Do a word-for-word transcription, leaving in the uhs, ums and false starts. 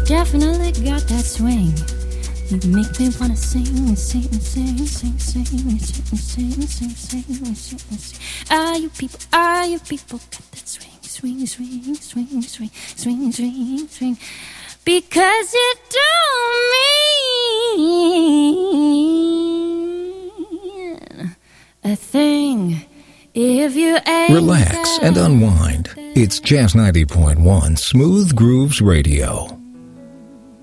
definitely got that swing. You make me wanna sing, sing, sing, sing, sing, sing, sing, sing, sing, sing, sing. Ah, you people, ah, you people got that swing, swing, swing, swing, swing, swing, swing, swing. Because it don't mean a thing if you ain't. Relax and unwind. It's Jazz ninety point one Smooth Grooves Radio.